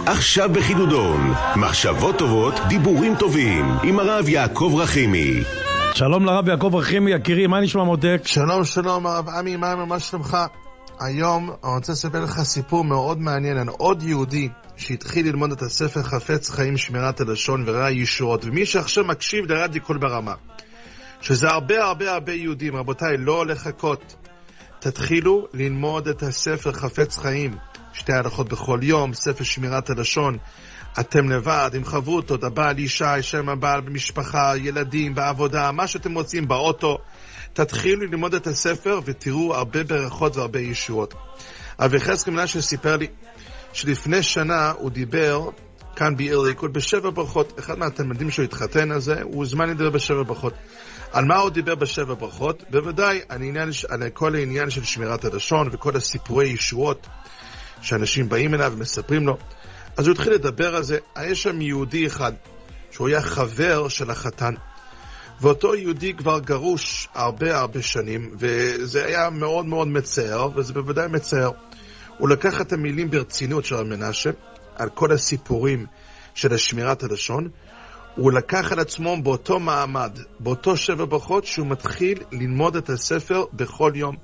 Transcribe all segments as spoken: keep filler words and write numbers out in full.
עכשיו בחידודון, מחשבות טובות, דיבורים טובים, עם הרב יעקב רחימי. שלום לרב יעקב רחימי, יקירי, מה נשמע מותק? שלום, שלום הרב עמי, מה, מה שלומך? היום אני רוצה לספר לך סיפור מאוד מעניין על עוד יהודי שהתחיל ללמוד את הספר חפץ חיים שמירת הלשון וראה ישועות, ומי שעכשיו מקשיב לרדיו קול ברמה, שזה הרבה הרבה הרבה יהודים, רבותיי, לא לחכות, תתחילו ללמוד את הספר חפץ חיים, שתי הלכות בכל יום, ספר שמירת הלשון. אתם לבד, עם חברותות, הבעל אישה, שם הבעל במשפחה, ילדים, בעבודה, מה שאתם רוצים באוטו, תתחילו ללמוד את הספר ותראו הרבה ברכות והרבה ישועות. אבל יחזקאל מנשה סיפר לי שלפני שנה הוא דיבר כאן בעיר ליכוד בשבע ברכות. אחד מהתלמידים שהוא התחתן הזה, הוא זמן לדבר בשבע ברכות. על מה הוא דיבר בשבע ברכות? בוודאי על, עניין, על כל העניין של שמירת הלשון וכל הסיפורי ישועות שאנשים באים אליו ומספרים לו. אז הוא התחיל לדבר על זה. יש שם יהודי אחד שהוא היה חבר של החתן, ואותו יהודי כבר גרוש הרבה הרבה שנים, וזה היה מאוד מאוד מצער, וזה בוודאי מצער. הוא לקח את המילים ברצינות של הרב מנשה על כל הסיפורים של השמירת הלשון. הוא לקח על עצמו באותו מעמד, באותו שבע ברכות, שהוא מתחיל ללמוד את הספר בכל יום.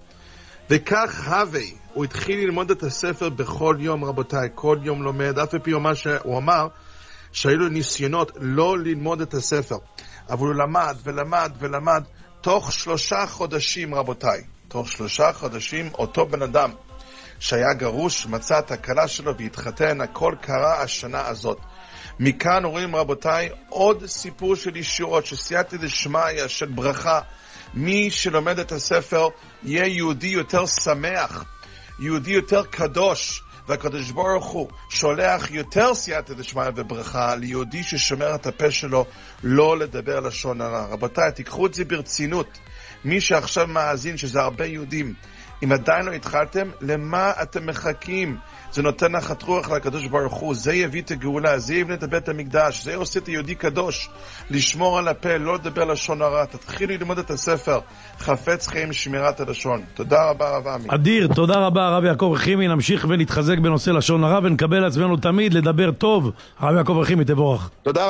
וכך הווי, הוא התחיל ללמוד את הספר בכל יום, רבותיי, כל יום לומד, אף פי מה שהוא אמר, שהיו לו ניסיונות לא ללמוד את הספר, אבל הוא למד ולמד ולמד, תוך שלושה חודשים, רבותיי, תוך שלושה חודשים, אותו בן אדם שהיה גרוש, מצא את הכלה שלו והתחתן, הכל קרה השנה הזאת. מכאן רואים, רבותיי, עוד סיפור של ישועות, שסייעתא דשמיא, של ברכה. מי שלומד את הספר יהיה יהודי יותר שמח, יהודי יותר קדוש, והקדוש ברוך הוא שולח יותר סייעתא דשמיא וברכה ליהודי ששומר את הפה שלו לא לדבר לשון הרע. רבותיי, תיקחו את זה ברצינות. מי שעכשיו מאזין, שזה הרבה יהודים, אם עדיין לא התחלתם, למה אתם מחכים? זה נותן נחת רוח לקדוש ברוך הוא, זה יביא את הגאולה, זה יבנה את בית המקדש, זה עושה את היהודי קדוש, לשמור על הפה, לא לדבר לשון הרע. תתחילו ללמוד את הספר חפץ חיים שמירת הלשון. תודה רבה רב עמי. אדיר, תודה רבה הרב יעקב רחימי. נמשיך ונתחזק בנושא לשון הרע ונקבל עצמנו תמיד לדבר טוב. הרב יעקב רחימי, תבורך. תודה.